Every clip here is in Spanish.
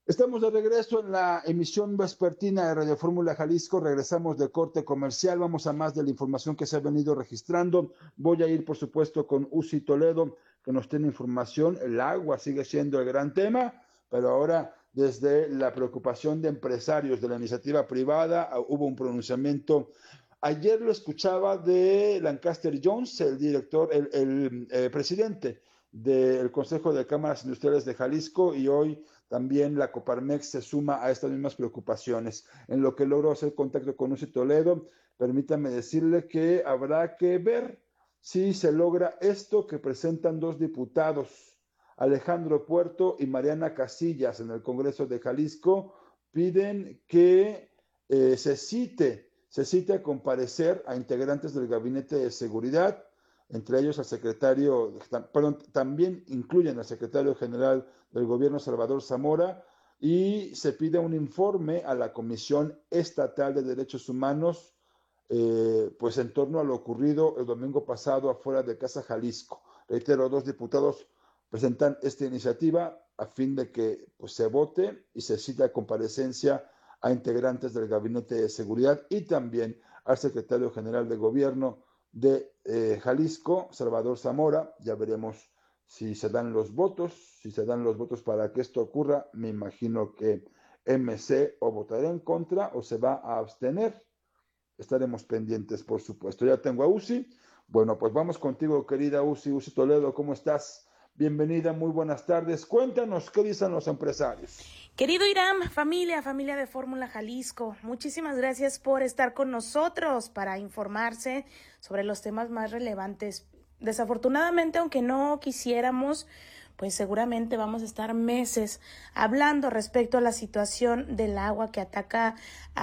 Estamos de regreso en la emisión vespertina de Radio Fórmula Jalisco. Regresamos de corte comercial. Vamos a más de la información que se ha venido registrando. Voy a ir, por supuesto, con Uzi Toledo, que nos tiene información. El agua sigue siendo el gran tema, pero ahora desde la preocupación de empresarios de la iniciativa privada hubo un pronunciamiento. Ayer lo escuchaba de Lancaster Jones, el director, el presidente del Consejo de Cámaras Industriales de Jalisco, y hoy también la Coparmex se suma a estas mismas preocupaciones. En lo que logro hacer contacto con Uzi Toledo, permítame decirle que habrá que ver si se logra esto que presentan dos diputados, Alejandro Puerto y Mariana Casillas, en el Congreso de Jalisco. Piden que se cite a comparecer a integrantes del Gabinete de Seguridad, entre ellos al secretario, perdón, también incluyen al secretario general del gobierno Salvador Zamora, y se pide un informe a la Comisión Estatal de Derechos Humanos, pues en torno a lo ocurrido el domingo pasado afuera de Casa Jalisco. Reitero, dos diputados presentan esta iniciativa a fin de que pues, se vote y se cita a comparecencia a integrantes del Gabinete de Seguridad y también al secretario general de gobierno de Jalisco, Salvador Zamora. Ya veremos si se dan los votos, para que esto ocurra. Me imagino que MC o votará en contra o se va a abstener. Estaremos pendientes, por supuesto. Ya tengo a Uzi. Bueno, pues vamos contigo, querida Uzi Toledo, ¿cómo estás? Bienvenida, muy buenas tardes. Cuéntanos, ¿qué dicen los empresarios? Querido Irán, familia de Fórmula Jalisco, muchísimas gracias por estar con nosotros para informarse sobre los temas más relevantes. Desafortunadamente, aunque no quisiéramos, pues seguramente vamos a estar meses hablando respecto a la situación del agua que ataca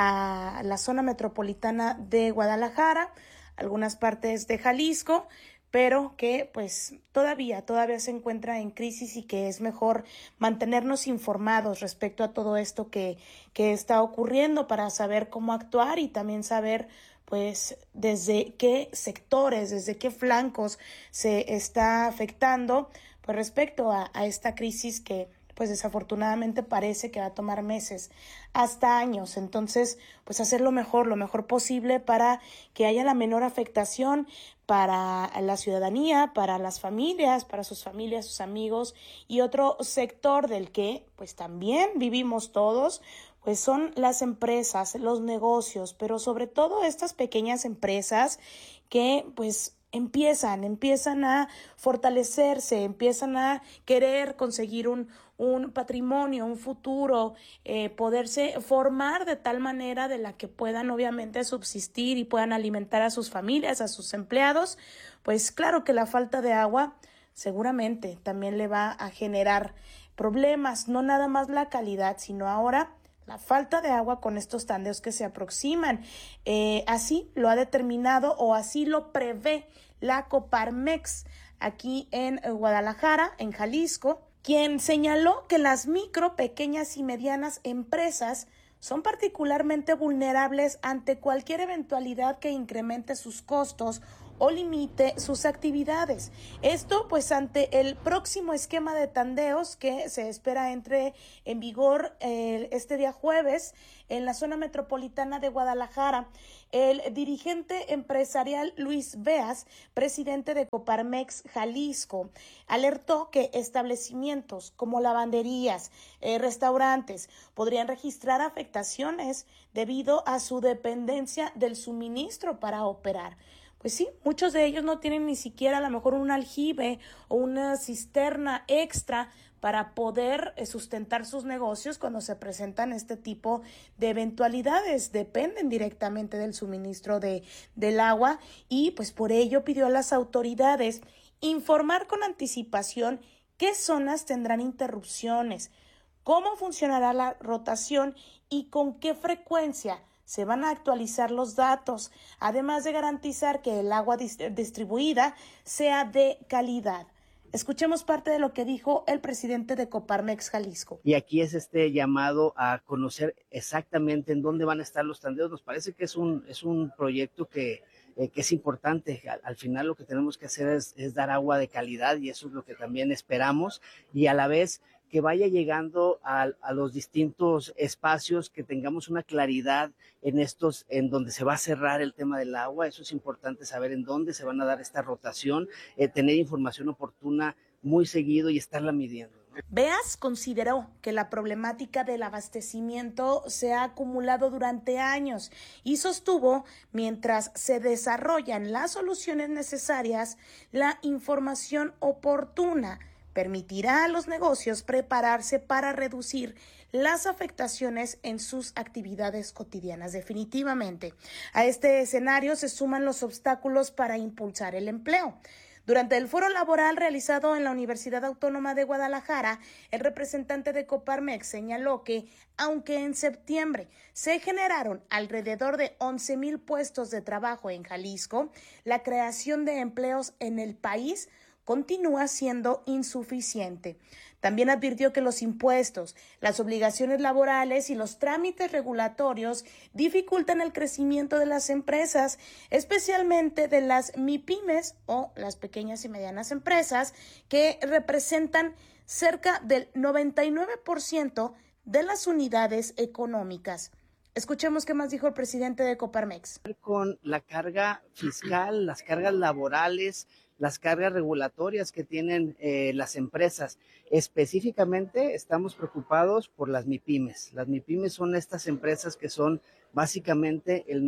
a la zona metropolitana de Guadalajara, algunas partes de Jalisco, pero que pues todavía se encuentra en crisis y que es mejor mantenernos informados respecto a todo esto que está ocurriendo para saber cómo actuar y también saber pues desde qué sectores, desde qué flancos se está afectando pues respecto a esta crisis que pues desafortunadamente parece que va a tomar meses, hasta años. Entonces, pues hacer lo mejor posible para que haya la menor afectación para la ciudadanía, para las familias, para sus familias, sus amigos, y otro sector del que pues también vivimos todos, pues son las empresas, los negocios, pero sobre todo estas pequeñas empresas que pues empiezan a fortalecerse, empiezan a querer conseguir un patrimonio, un futuro, poderse formar de tal manera de la que puedan obviamente subsistir y puedan alimentar a sus familias, a sus empleados. Pues claro que la falta de agua seguramente también le va a generar problemas, no nada más la calidad, sino ahora la falta de agua con estos tandeos que se aproximan. Así lo ha determinado o así lo prevé la Coparmex aquí en Guadalajara, en Jalisco, quien señaló que las micro, pequeñas y medianas empresas son particularmente vulnerables ante cualquier eventualidad que incremente sus costos o limite sus actividades. Esto pues ante el próximo esquema de tandeos que se espera entre en vigor este día jueves en la zona metropolitana de Guadalajara. El dirigente empresarial Luis Beas, presidente de Coparmex Jalisco, alertó que establecimientos como lavanderías, restaurantes podrían registrar afectaciones debido a su dependencia del suministro para operar. Pues sí, muchos de ellos no tienen ni siquiera a lo mejor un aljibe o una cisterna extra para poder sustentar sus negocios cuando se presentan este tipo de eventualidades. Dependen directamente del suministro del agua y pues por ello pidió a las autoridades informar con anticipación qué zonas tendrán interrupciones, cómo funcionará la rotación y con qué frecuencia se van a actualizar los datos, además de garantizar que el agua distribuida sea de calidad. Escuchemos parte de lo que dijo el presidente de Coparmex Jalisco. Y aquí es este llamado a conocer exactamente en dónde van a estar los tandeos. Nos parece que es un proyecto que es importante. Al final lo que tenemos que hacer es dar agua de calidad y eso es lo que también esperamos y a la vez que vaya llegando a los distintos espacios, que tengamos una claridad en donde se va a cerrar el tema del agua. Eso es importante saber en dónde se van a dar esta rotación, tener información oportuna muy seguido y estarla midiendo. Beas consideró que la problemática del abastecimiento se ha acumulado durante años y sostuvo, mientras se desarrollan las soluciones necesarias, la información oportuna permitirá a los negocios prepararse para reducir las afectaciones en sus actividades cotidianas. Definitivamente, a este escenario se suman los obstáculos para impulsar el empleo. Durante el foro laboral realizado en la Universidad Autónoma de Guadalajara, el representante de Coparmex señaló que, aunque en septiembre se generaron alrededor de 11,000 puestos de trabajo en Jalisco, la creación de empleos en el país continúa siendo insuficiente. También advirtió que los impuestos, las obligaciones laborales y los trámites regulatorios dificultan el crecimiento de las empresas, especialmente de las MIPYMES o las pequeñas y medianas empresas, que representan cerca del 99% de las unidades económicas. Escuchemos qué más dijo el presidente de Coparmex. Con la carga fiscal, las cargas laborales, las cargas regulatorias que tienen las empresas. Específicamente estamos preocupados por las MIPYMES. Las MIPYMES son estas empresas que son básicamente el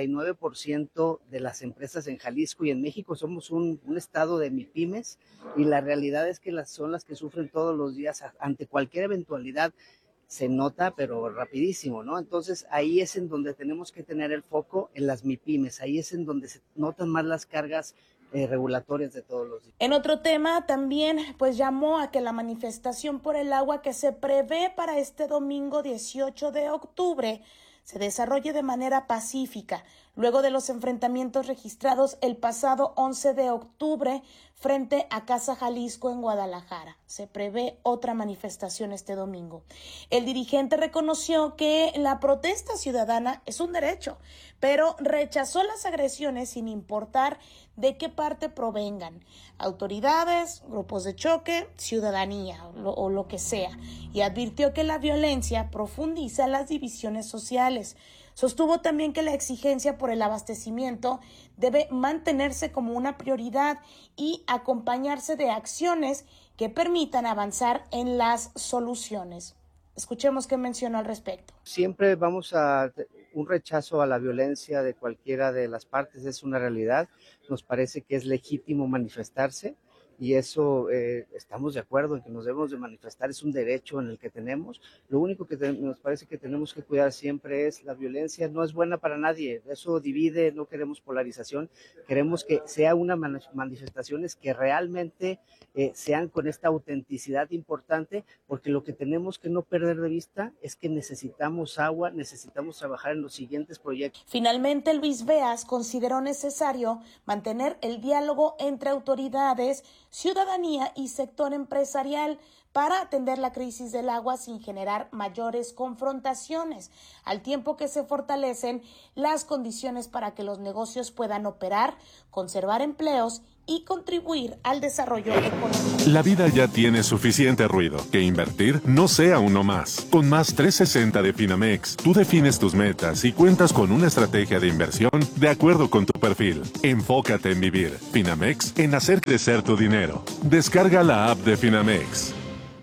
99% de las empresas en Jalisco, y en México somos un estado de MIPYMES, y la realidad es que son las que sufren todos los días ante cualquier eventualidad. Se nota, pero rapidísimo, ¿no? Entonces ahí es en donde tenemos que tener el foco, en las MIPYMES. Ahí es en donde se notan más las cargas regulatorias de todos los días. En otro tema, también llamó a que la manifestación por el agua que se prevé para este domingo 18 de octubre se desarrolle de manera pacífica, luego de los enfrentamientos registrados el pasado 11 de octubre frente a Casa Jalisco en Guadalajara. Se prevé otra manifestación este domingo. El dirigente reconoció que la protesta ciudadana es un derecho, pero rechazó las agresiones sin importar de qué parte provengan: autoridades, grupos de choque, ciudadanía o lo que sea, y advirtió que la violencia profundiza las divisiones sociales. Sostuvo también que la exigencia por el abastecimiento debe mantenerse como una prioridad y acompañarse de acciones que permitan avanzar en las soluciones. Escuchemos qué mencionó al respecto. Siempre vamos a un rechazo a la violencia de cualquiera de las partes, es una realidad. Nos parece que es legítimo manifestarse, y eso estamos de acuerdo en que nos debemos de manifestar, es un derecho en el que tenemos. Lo único que nos parece que tenemos que cuidar siempre es la violencia. No es buena para nadie, eso divide, no queremos polarización, queremos que sea unas manifestaciones que realmente sean con esta autenticidad importante, porque lo que tenemos que no perder de vista es que necesitamos agua, necesitamos trabajar en los siguientes proyectos. Finalmente, Luis Beas consideró necesario mantener el diálogo entre autoridades, ciudadanía y sector empresarial para atender la crisis del agua sin generar mayores confrontaciones, al tiempo que se fortalecen las condiciones para que los negocios puedan operar, conservar empleos y contribuir al desarrollo económico. La vida ya tiene suficiente ruido. Que invertir no sea uno más. Con Más 360 de Finamex, tú defines tus metas y cuentas con una estrategia de inversión de acuerdo con tu perfil. Enfócate en vivir. Finamex, en hacer crecer tu dinero. Descarga la app de Finamex.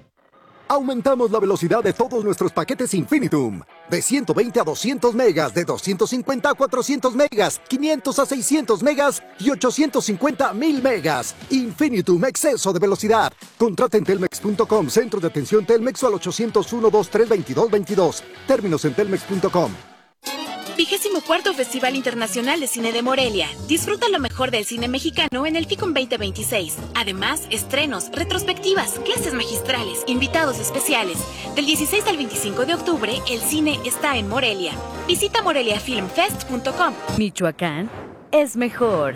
Aumentamos la velocidad de todos nuestros paquetes Infinitum. De 120 a 200 megas, de 250 a 400 megas, 500 a 600 megas y 850 a 1000 megas. Infinitum, exceso de velocidad. Contrata en telmex.com, centro de atención Telmex, o al 801-2322-22. Términos en telmex.com. 24º Festival Internacional de Cine de Morelia. Disfruta lo mejor del cine mexicano en el FICUM 2026. Además, estrenos, retrospectivas, clases magistrales, invitados especiales. Del 16 al 25 de octubre, el cine está en Morelia. Visita moreliafilmfest.com. Michoacán es mejor.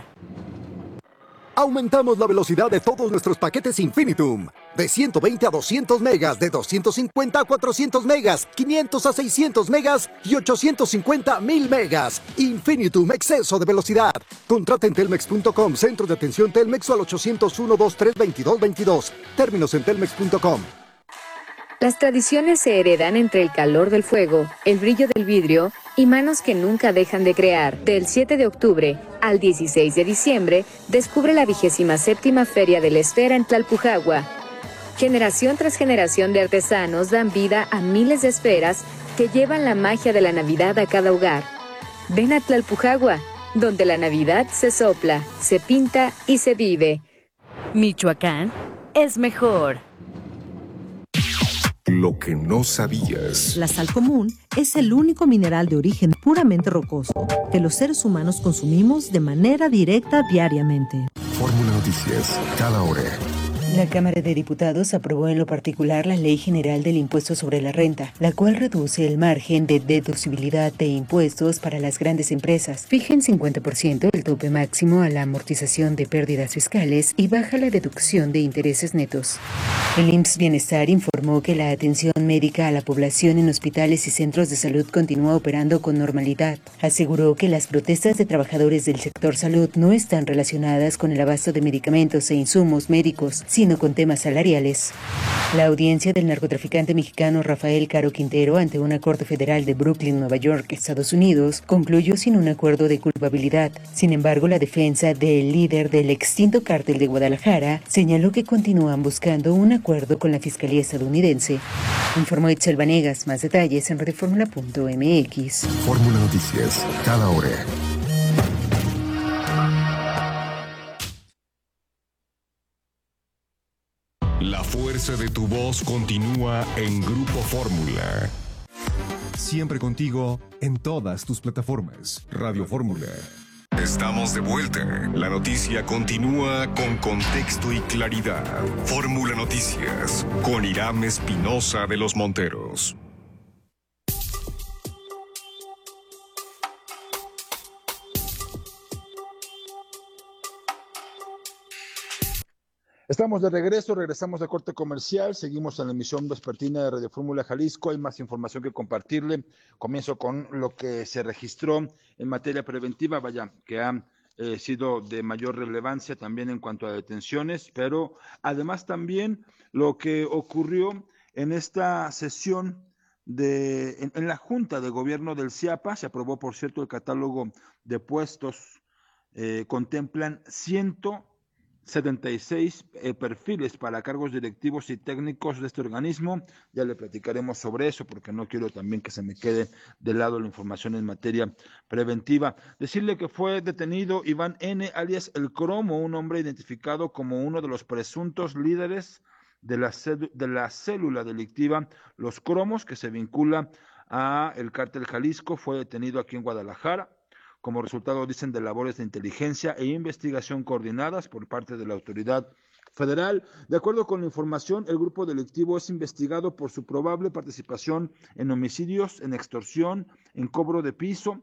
Aumentamos la velocidad de todos nuestros paquetes Infinitum. De 120 a 200 megas, de 250 a 400 megas, 500 a 600 megas y 850 a 1000 megas. Infinitum, exceso de velocidad. Contrata en telmex.com, centro de atención Telmex, o al 801-2322-22. Términos en telmex.com. Las tradiciones se heredan entre el calor del fuego, el brillo del vidrio y manos que nunca dejan de crear. Del 7 de octubre al 16 de diciembre, descubre la 27ª Feria de la Esfera en Tlalpujagua. Generación tras generación de artesanos dan vida a miles de esferas que llevan la magia de la Navidad a cada hogar. Ven a Tlalpujagua, donde la Navidad se sopla, se pinta y se vive. Michoacán es mejor. Lo que no sabías. La sal común es el único mineral de origen puramente rocoso que los seres humanos consumimos de manera directa diariamente. Fórmula Noticias, cada hora. La Cámara de Diputados aprobó en lo particular la Ley General del Impuesto sobre la Renta, la cual reduce el margen de deducibilidad de impuestos para las grandes empresas, fija en 50% el tope máximo a la amortización de pérdidas fiscales y baja la deducción de intereses netos. El IMSS Bienestar informó que la atención médica a la población en hospitales y centros de salud continúa operando con normalidad. Aseguró que las protestas de trabajadores del sector salud no están relacionadas con el abasto de medicamentos e insumos médicos, sino con temas salariales. La audiencia del narcotraficante mexicano Rafael Caro Quintero ante una corte federal de Brooklyn, Nueva York, Estados Unidos, concluyó sin un acuerdo de culpabilidad. Sin embargo, la defensa del líder del extinto cártel de Guadalajara señaló que continúan buscando un acuerdo con la Fiscalía estadounidense. Informó Itzel Vanegas. Más detalles en radioformula.mx. Fórmula Noticias, cada hora. La fuerza de tu voz continúa en Grupo Fórmula. Siempre contigo en todas tus plataformas. Radio Fórmula. Estamos de vuelta. La noticia continúa con contexto y claridad. Fórmula Noticias con Irán Espinosa de los Monteros. Estamos de regreso, regresamos de corte comercial, seguimos en la emisión vespertina de Radio Fórmula Jalisco, hay más información que compartirle. Comienzo con lo que se registró en materia preventiva, que ha sido de mayor relevancia también en cuanto a detenciones, pero además también lo que ocurrió en esta sesión en la Junta de Gobierno del CIAPA. Se aprobó, por cierto, el catálogo de puestos, contemplan 176 perfiles para cargos directivos y técnicos de este organismo. Ya le platicaremos sobre eso porque no quiero también que se me quede de lado la información en materia preventiva. Decirle que fue detenido Iván N., alias El Cromo, un hombre identificado como uno de los presuntos líderes de la célula delictiva Los Cromos, que se vincula a el Cártel Jalisco. Fue detenido aquí en Guadalajara como resultado, dicen, de labores de inteligencia e investigación coordinadas por parte de la autoridad federal. De acuerdo con la información, el grupo delictivo es investigado por su probable participación en homicidios, en extorsión, en cobro de piso,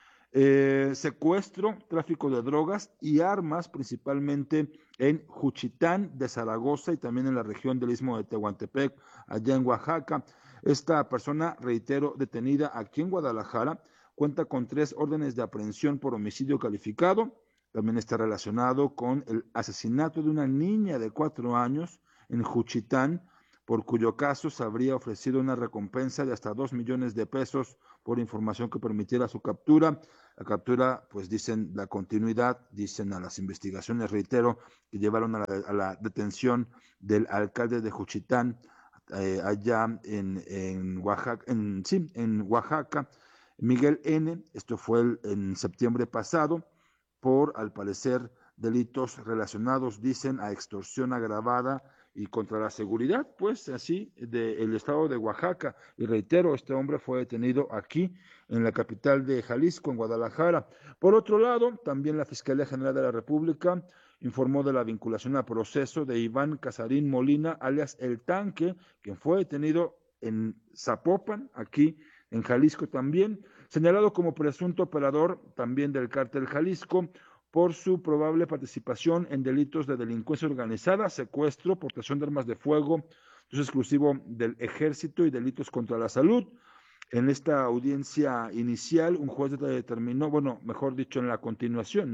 secuestro, tráfico de drogas y armas, principalmente en Juchitán de Zaragoza y también en la región del Istmo de Tehuantepec, allá en Oaxaca. Esta persona, reitero, detenida aquí en Guadalajara, cuenta con 3 órdenes de aprehensión por homicidio calificado. También está relacionado con el asesinato de una niña de 4 años en Juchitán, por cuyo caso se habría ofrecido una recompensa de hasta 2 millones de pesos por información que permitiera su captura. La captura, pues dicen la continuidad, dicen a las investigaciones, reitero, que llevaron a la detención del alcalde de Juchitán, allá en Oaxaca, en Oaxaca, Miguel N. Esto fue en septiembre pasado, por, al parecer, delitos relacionados, dicen, a extorsión agravada y contra la seguridad, pues así, del estado de Oaxaca. Y reitero, este hombre fue detenido aquí, en la capital de Jalisco, en Guadalajara. Por otro lado, también la Fiscalía General de la República informó de la vinculación a proceso de Iván Casarín Molina, alias El Tanque, quien fue detenido en Zapopan, aquí en Jalisco también, señalado como presunto operador también del Cártel Jalisco por su probable participación en delitos de delincuencia organizada, secuestro, portación de armas de fuego, uso exclusivo del ejército y delitos contra la salud. En esta audiencia inicial, un juez determinó, bueno, mejor dicho, en la continuación, ¿no?,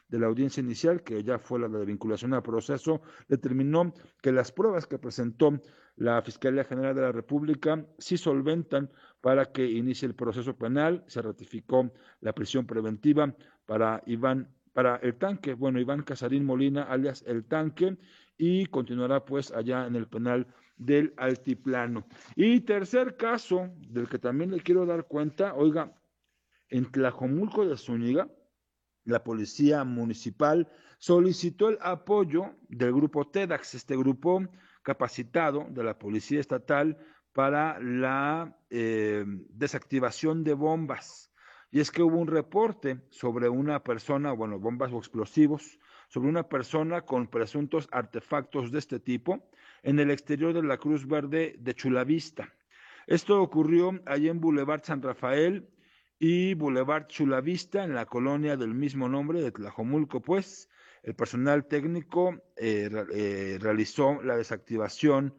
de la audiencia inicial, que ya fue la de vinculación al proceso, determinó que las pruebas que presentó la Fiscalía General de la República sí solventan para que inicie el proceso penal. Se ratificó la prisión preventiva para Iván Casarín Molina, alias El Tanque, y continuará pues allá en el penal del Altiplano. Y tercer caso, del que también le quiero dar cuenta, oiga, en Tlajomulco de Zúñiga, la policía municipal solicitó el apoyo del grupo TEDx, este grupo capacitado de la policía estatal para la desactivación de bombas. Y es que hubo un reporte sobre una persona, bombas o explosivos, sobre una persona con presuntos artefactos de este tipo en el exterior de la Cruz Verde de Chulavista. Esto ocurrió allí en Boulevard San Rafael y Boulevard Chulavista, en la colonia del mismo nombre de Tlajomulco, pues. El personal técnico realizó la desactivación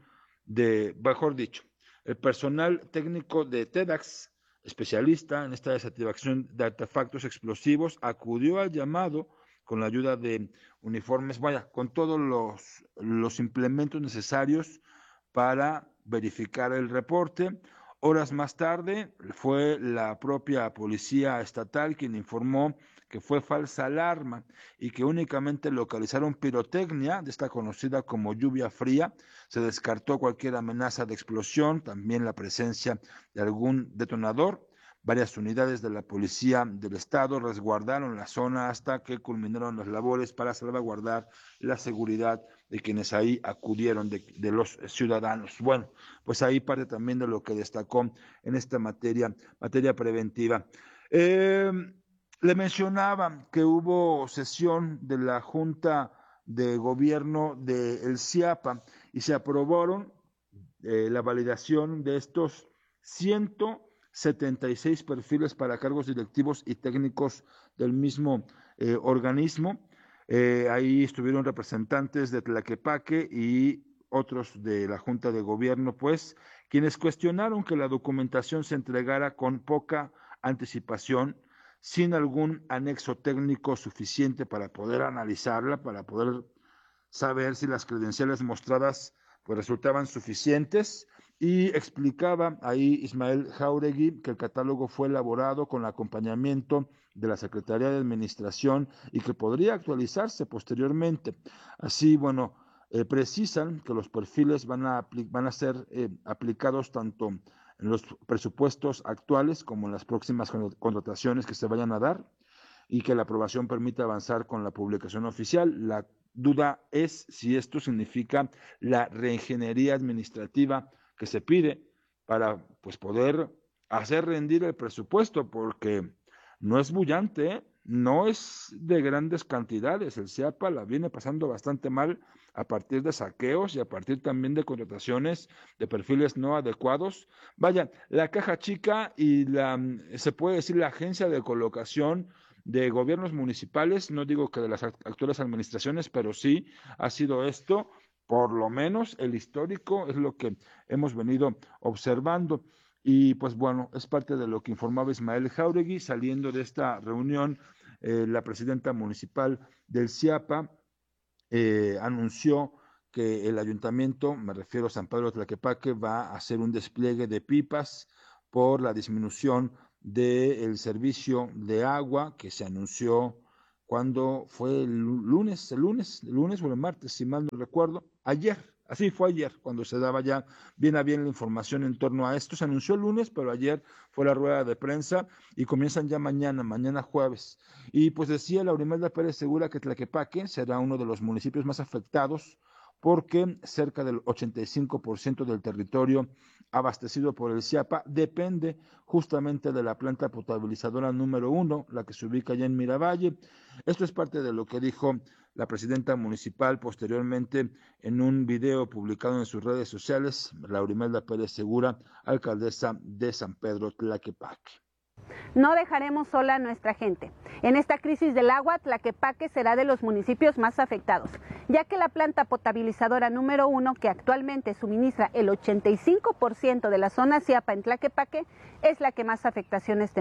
el personal técnico de TEDx, especialista en esta desactivación de artefactos explosivos, acudió al llamado con la ayuda de uniformes, con todos los implementos necesarios para verificar el reporte. Horas más tarde fue la propia policía estatal quien informó que fue falsa alarma y que únicamente localizaron pirotecnia, de esta conocida como lluvia fría. Se descartó cualquier amenaza de explosión, también la presencia de algún detonador. Varias unidades de la policía del estado resguardaron la zona hasta que culminaron las labores para salvaguardar la seguridad de quienes ahí acudieron, de los ciudadanos. Bueno, pues ahí parte también de lo que destacó en esta materia preventiva. Le mencionaba que hubo sesión de la Junta de Gobierno del CIAPA y se aprobaron la validación de estos 176 perfiles para cargos directivos y técnicos del mismo organismo. Ahí estuvieron representantes de Tlaquepaque y otros de la Junta de Gobierno, pues, quienes cuestionaron que la documentación se entregara con poca anticipación, sin algún anexo técnico suficiente para poder analizarla, para poder saber si las credenciales mostradas pues resultaban suficientes. Y explicaba ahí Ismael Jáuregui que el catálogo fue elaborado con el acompañamiento de la Secretaría de Administración y que podría actualizarse posteriormente. Así, precisan que los perfiles van a ser aplicados tanto en los presupuestos actuales como en las próximas contrataciones que se vayan a dar, y que la aprobación permita avanzar con la publicación oficial. La duda es si esto significa la reingeniería administrativa que se pide para pues poder hacer rendir el presupuesto, porque no es bullante, no es de grandes cantidades. El CIAPA la viene pasando bastante mal a partir de saqueos y a partir también de contrataciones de perfiles no adecuados. La caja chica y se puede decir la agencia de colocación de gobiernos municipales, no digo que de las actuales administraciones, pero sí ha sido esto, por lo menos el histórico es lo que hemos venido observando. Y pues es parte de lo que informaba Ismael Jáuregui. Saliendo de esta reunión, la presidenta municipal del CIAPA anunció que el ayuntamiento, me refiero a San Pedro de Tlaquepaque, va a hacer un despliegue de pipas por la disminución del servicio de agua que se anunció cuando fue el lunes o el martes, si mal no recuerdo, ayer. Así fue ayer, cuando se daba ya bien a bien la información en torno a esto. Se anunció el lunes, pero ayer fue la rueda de prensa y comienzan ya mañana jueves. Y pues decía Laurimelda Pérez Segura que Tlaquepaque será uno de los municipios más afectados porque cerca del 85% del territorio abastecido por el CIAPA depende justamente de la planta potabilizadora número 1, la que se ubica allá en Miravalle. Esto es parte de lo que dijo la presidenta municipal posteriormente en un video publicado en sus redes sociales. Laurimelda Pérez Segura, alcaldesa de San Pedro Tlaquepaque. No dejaremos sola a nuestra gente. En esta crisis del agua, Tlaquepaque será de los municipios más afectados, ya que la planta potabilizadora número 1, que actualmente suministra el 85% de la zona CIAPA en Tlaquepaque, es la que más afectaciones tendrá.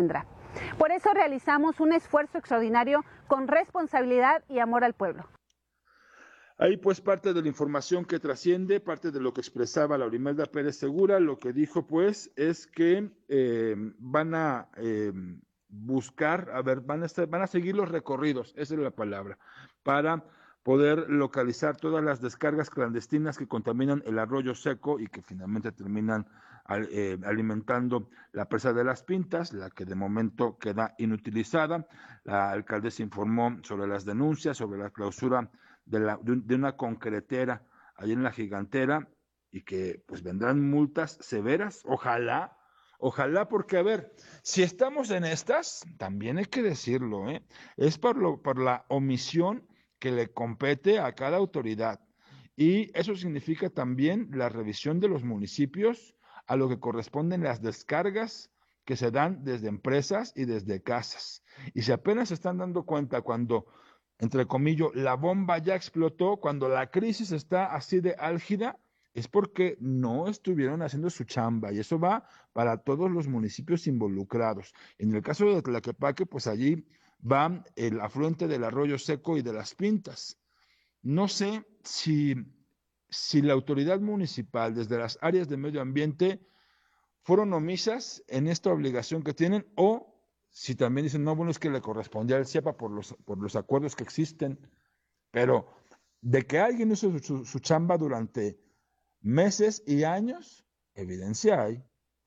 Por eso realizamos un esfuerzo extraordinario con responsabilidad y amor al pueblo. Ahí pues parte de la información que trasciende, parte de lo que expresaba Laurimelda Pérez Segura, lo que dijo pues es que van a buscar, van a seguir los recorridos, esa es la palabra, para poder localizar todas las descargas clandestinas que contaminan el arroyo seco y que finalmente terminan alimentando la presa de Las Pintas, la que de momento queda inutilizada. La alcaldesa informó sobre las denuncias, sobre la clausura de una concretera ahí en la Gigantera y que pues vendrán multas severas, ojalá, porque a ver, si estamos en estas, también hay que decirlo, es por la omisión que le compete a cada autoridad y eso significa también la revisión de los municipios a lo que corresponden las descargas que se dan desde empresas y desde casas. Y si apenas se están dando cuenta cuando, entre comillas, la bomba ya explotó, cuando la crisis está así de álgida, es porque no estuvieron haciendo su chamba, y eso va para todos los municipios involucrados. En el caso de Tlaquepaque, pues allí va el afluente del arroyo seco y de Las Pintas. No sé si la autoridad municipal, desde las áreas de medio ambiente, fueron omisas en esta obligación que tienen, o si también dicen, no, bueno, es que le correspondía al CIEPA por los acuerdos que existen, pero de que alguien hizo su chamba durante meses y años, evidencia hay,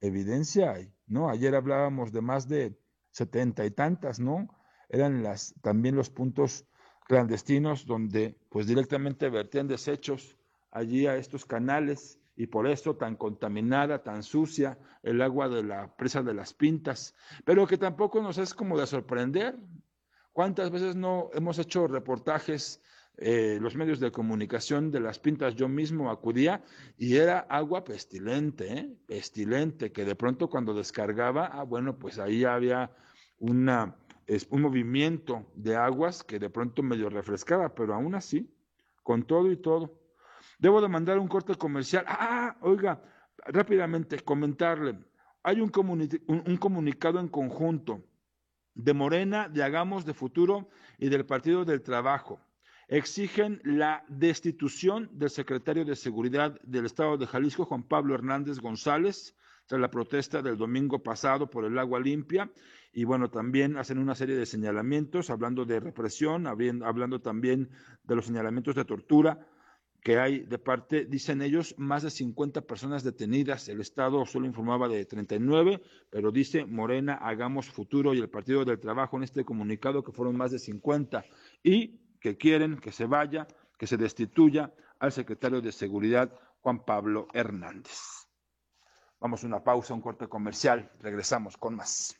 ¿no? Ayer hablábamos de más de 70 y tantas, ¿no? Eran también los puntos clandestinos donde pues directamente vertían desechos allí a estos canales y por eso tan contaminada, tan sucia el agua de la presa de Las Pintas, pero que tampoco nos es como de sorprender. ¿Cuántas veces no hemos hecho reportajes, los medios de comunicación de Las Pintas? Yo mismo acudía y era agua pestilente, pestilente, que de pronto cuando descargaba, bueno, pues ahí había un movimiento de aguas que de pronto medio refrescaba, pero aún así, con todo y todo. Debo de mandar un corte comercial. Oiga, rápidamente comentarle, hay un comunicado en conjunto de Morena, de Hagamos de Futuro y del Partido del Trabajo. Exigen la destitución del secretario de Seguridad del Estado de Jalisco, Juan Pablo Hernández González, tras la protesta del domingo pasado por el agua limpia, y bueno, también hacen una serie de señalamientos, hablando de represión, hablando también de los señalamientos de tortura que hay de parte, dicen ellos, más de 50 personas detenidas. El Estado solo informaba de 39, pero dice Morena, Hagamos Futuro y el Partido del Trabajo en este comunicado que fueron más de 50 y que quieren que se vaya, que se destituya al secretario de Seguridad, Juan Pablo Hernández. Vamos a una pausa, un corte comercial, regresamos con más.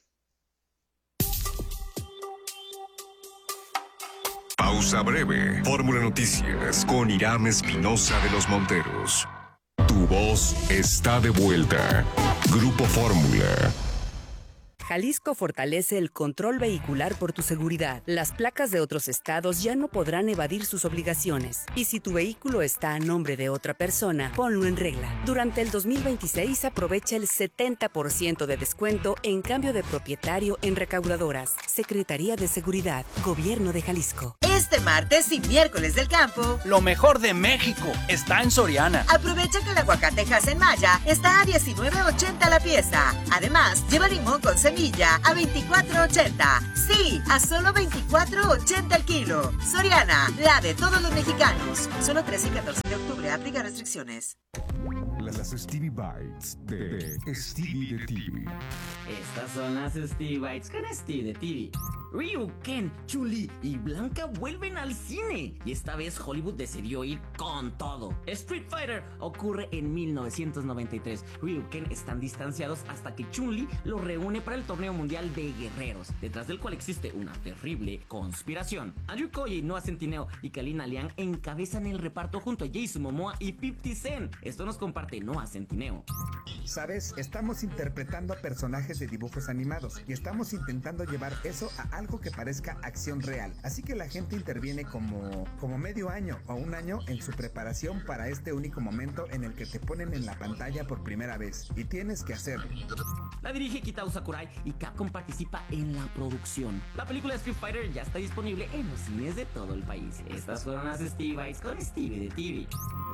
Pausa breve. Fórmula Noticias con Irán Espinosa de los Monteros. Tu voz está de vuelta. Grupo Fórmula. Jalisco fortalece el control vehicular por tu seguridad. Las placas de otros estados ya no podrán evadir sus obligaciones. Y si tu vehículo está a nombre de otra persona, ponlo en regla. Durante el 2026 aprovecha el 70% de descuento en cambio de propietario en recaudadoras. Secretaría de Seguridad, Gobierno de Jalisco. Este martes y miércoles del campo, lo mejor de México está en Soriana. Aprovecha que el aguacate en Maya está a $19.80 la pieza. Además, lleva limón con semilla a $24.80. Sí, a solo $24.80 el kilo. Soriana, la de todos los mexicanos. Solo 13 y 14 de octubre. Aplica restricciones. Las Stevie Bites de Stevie de TV. Estas son las Stevie Bites con Stevie de TV. Ryu, Ken, Chun-Li y Blanca vuelven al cine. Y esta vez Hollywood decidió ir con todo. Street Fighter ocurre en 1993. Ryu y Ken están distanciados hasta que Chun-Li los reúne para el torneo mundial de guerreros, detrás del cual existe una terrible conspiración. Andrew Koji, Noah Centineo y Kalina Liang encabezan el reparto junto a Jason Momoa y 50 Cent. Esto nos comparte no hacen tineo. ¿Sabes? Estamos interpretando a personajes de dibujos animados y estamos intentando llevar eso a algo que parezca acción real. Así que la gente interviene como medio año o un año en su preparación para este único momento en el que te ponen en la pantalla por primera vez. Y tienes que hacerlo. La dirige Kitao Sakurai y Capcom participa en la producción. La película Street Fighter ya está disponible en los cines de todo el país. Estas fueron las Stevie Bites con Stevie de TV.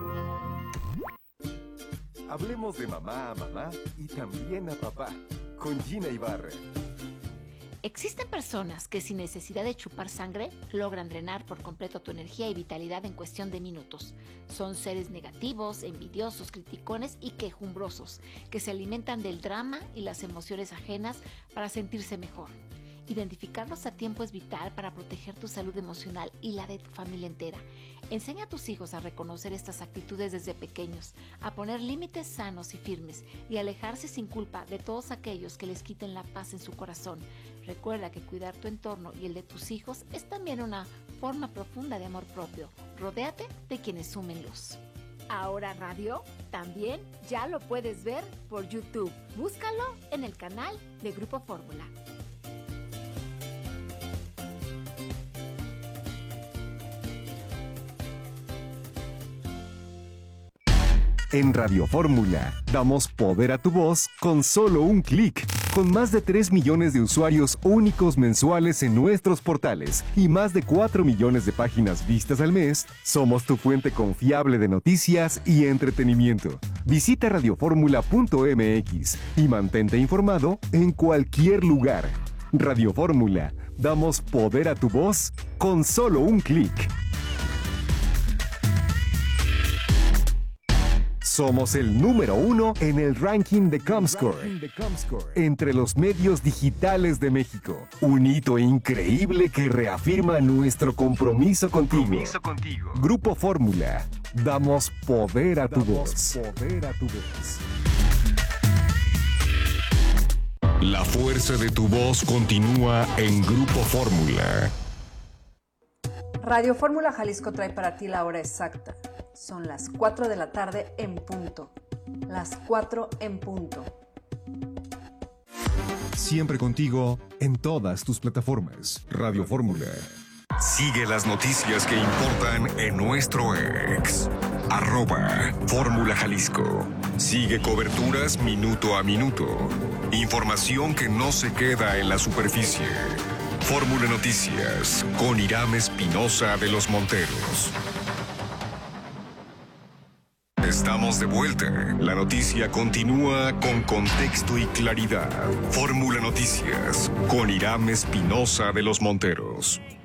Hablemos de mamá a mamá y también a papá, con Gina Ibarra. Existen personas que sin necesidad de chupar sangre logran drenar por completo tu energía y vitalidad en cuestión de minutos. Son seres negativos, envidiosos, criticones y quejumbrosos, que se alimentan del drama y las emociones ajenas para sentirse mejor. Identificarlos a tiempo es vital para proteger tu salud emocional y la de tu familia entera. Enseña a tus hijos a reconocer estas actitudes desde pequeños, a poner límites sanos y firmes y alejarse sin culpa de todos aquellos que les quiten la paz en su corazón. Recuerda que cuidar tu entorno y el de tus hijos es también una forma profunda de amor propio. Rodéate de quienes sumen luz. Ahora Radio también ya lo puedes ver por YouTube. Búscalo en el canal de Grupo Fórmula. En Radio Fórmula, damos poder a tu voz con solo un clic. Con más de 3 millones de usuarios únicos mensuales en nuestros portales y más de 4 millones de páginas vistas al mes, somos tu fuente confiable de noticias y entretenimiento. Visita radioformula.mx y mantente informado en cualquier lugar. Radio Fórmula, damos poder a tu voz con solo un clic. Somos el número 1 en el ranking de Comscore entre los medios digitales de México. Un hito increíble que reafirma nuestro compromiso contigo. Grupo Fórmula. Damos poder a tu voz. La fuerza de tu voz continúa en Grupo Fórmula. Radio Fórmula Jalisco trae para ti la hora exacta. Son las 4 de la tarde en punto. Las 4 en punto. Siempre contigo en todas tus plataformas. Radio Fórmula. Sigue las noticias que importan en nuestro ex. @Fórmula Jalisco. Sigue coberturas minuto a minuto. Información que no se queda en la superficie. Fórmula Noticias con Irán Espinosa de los Monteros. Estamos de vuelta. La noticia continúa con contexto y claridad. Fórmula Noticias con Irán Espinosa de los Monteros.